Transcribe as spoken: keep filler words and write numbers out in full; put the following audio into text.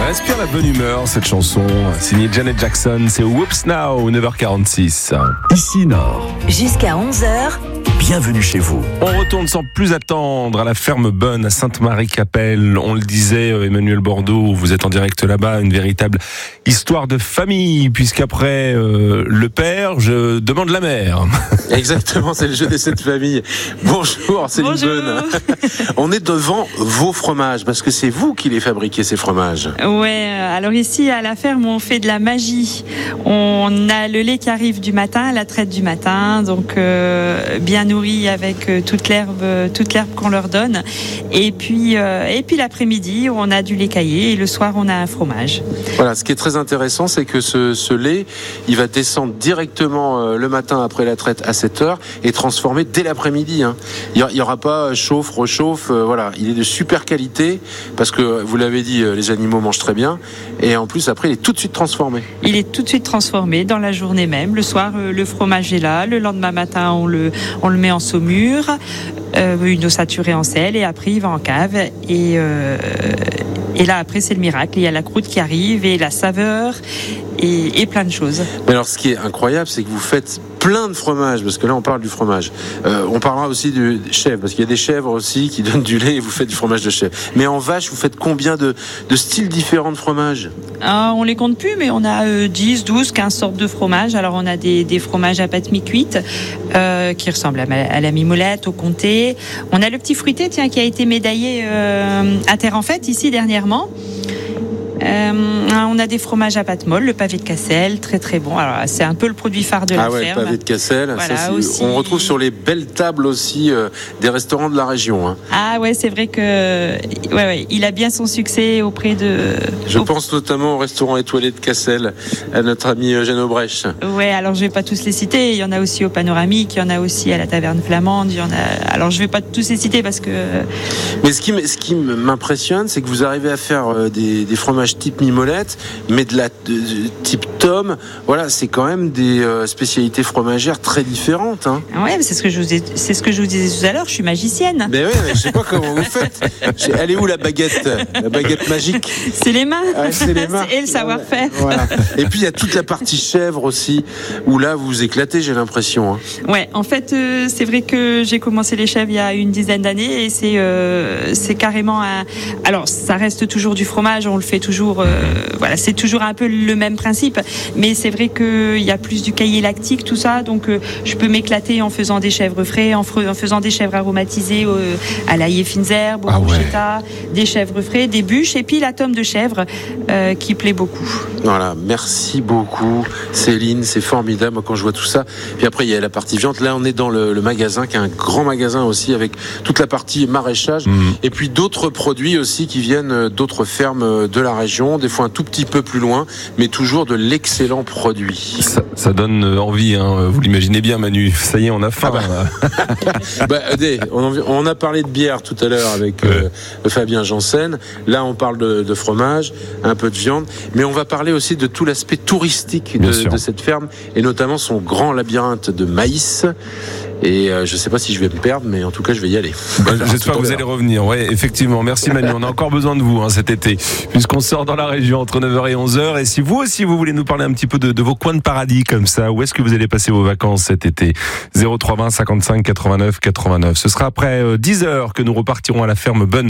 Respire la bonne humeur, cette chanson, signée Janet Jackson, c'est Whoops Now, neuf heures quarante-six. Ici Nord. Jusqu'à onze heures. Bienvenue chez vous. On retourne sans plus attendre à la ferme Bonne à Sainte-Marie-Capelle. On le disait, Emmanuel Bordeaux, vous êtes en direct là-bas, une véritable histoire de famille, puisqu'après euh, le père, je demande la mère. Exactement, c'est le jeu des sept familles. Bonjour, Céline Bonjour. Bonne. On est devant vos fromages, parce que c'est vous qui les fabriquez, ces fromages. Ouais, alors ici à la ferme, on fait de la magie. On a le lait qui arrive du matin, la traite du matin, donc euh, bien nourri avec euh, toute l'herbe, toute l'herbe qu'on leur donne. Et puis, euh, et puis l'après-midi, on a du lait caillé et le soir, on a un fromage. Voilà, ce qui est très intéressant, c'est que ce, ce lait, il va descendre directement euh, le matin après la traite à sept heures et transformé dès l'après-midi. Hein. Il n'y aura pas chauffe, rechauffe, euh, voilà. Il est de super qualité parce que, vous l'avez dit, euh, les animaux mangent très bien. Et en plus, après, il est tout de suite transformé. Il est tout de suite transformé dans la journée même. Le soir, euh, le fromage est là. Le lendemain matin, on le, on le met en saumure, euh, une eau saturée en sel, et après, il va en cave. Et, euh, et là, après, c'est le miracle. Il y a la croûte qui arrive et la saveur et, et plein de choses. Mais alors, ce qui est incroyable, c'est que vous faites plein de fromages, parce que là, on parle du fromage. Euh, on parlera aussi du chèvre, parce qu'il y a des chèvres aussi qui donnent du lait et vous faites du fromage de chèvre. Mais en vache, vous faites combien de, de styles différents de fromage ? Ah, on les compte plus, mais on a euh, dix, douze, quinze sortes de fromages. Alors, on a des, des fromages à pâte mi-cuite euh, qui ressemblent à, à la mimolette, au comté. On a le petit fruité, tiens, qui a été médaillé euh, à Terre en Fête, ici, dernièrement. Euh, on a des fromages à pâte molle, le pavé de Cassel, très très bon. Alors c'est un peu le produit phare de la ah ouais, ferme. Le pavé de Cassel, Voilà, ça, aussi... on retrouve sur les belles tables aussi euh, des restaurants de la région. Hein. Ah ouais, c'est vrai que ouais, ouais, il a bien son succès auprès de. Je Au... pense notamment au restaurant étoilé de Cassel, à notre ami Eugène Aubrecht. Ouais, alors je vais pas tous les citer. Il y en a aussi au Panoramique, il y en a aussi à la Taverne Flamande. Il y en a. Alors je vais pas tous les citer parce que. Mais ce qui, ce qui m'impressionne, c'est que vous arrivez à faire des, des fromages type mimolette, mais de la de, de, type tome. Voilà, c'est quand même des euh, spécialités fromagères très différentes. Hein. Ouais, c'est ce que je vous ai, c'est ce que je vous disais tout à l'heure. Je suis magicienne. Mais oui, mais je sais pas comment vous faites. Elle est où la baguette, la baguette magique ? C'est les mains. Ah, c'est les mains. Et le savoir-faire. Voilà. Et puis il y a toute la partie chèvre aussi, où là vous vous éclatez, j'ai l'impression. Hein. Ouais, en fait, euh, c'est vrai que j'ai commencé les chèvres il y a une dizaine d'années et c'est euh, c'est carrément un. Alors, ça reste toujours du fromage, on le fait toujours. Euh, voilà, c'est toujours un peu le même principe, mais c'est vrai qu'il y a plus du caillé lactique, tout ça, donc euh, je peux m'éclater en faisant des chèvres frais, en, fre- en faisant des chèvres aromatisées euh, à l'ail et fines herbes, au Ah ouais. bruschetta, des chèvres frais, des bûches et puis la tome de chèvre euh, qui plaît beaucoup. Voilà, merci beaucoup Céline, c'est formidable moi, quand je vois tout ça. Puis après il y a la partie viande, là on est dans le, le magasin qui est un grand magasin aussi avec toute la partie maraîchage mmh. et puis d'autres produits aussi qui viennent d'autres fermes de la région, des fois un tout petit peu plus loin, mais toujours de l'excellent produit. Ça, ça donne envie, hein. Vous l'imaginez bien Manu, ça y est on a faim. Ah bah. bah, allez, on, on a parlé de bière tout à l'heure avec ouais. euh, Fabien Janssen, là on parle de, de fromage, un peu de viande, mais on va parler aussi de tout l'aspect touristique de, de cette ferme et notamment son grand labyrinthe de maïs. Et euh, je ne sais pas si je vais me perdre, mais en tout cas, je vais y aller. Bah, j'espère que vous allez revenir. Ouais, effectivement. Merci Manu. On a encore besoin de vous hein, cet été, puisqu'on sort dans la région entre neuf heures et onze heures. Et si vous aussi, vous voulez nous parler un petit peu de, de vos coins de paradis comme ça, où est-ce que vous allez passer vos vacances cet été ? zéro trois vingt cinquante-cinq quatre-vingt-neuf quatre-vingt-neuf. Ce sera après euh, dix heures que nous repartirons à la ferme Bonne.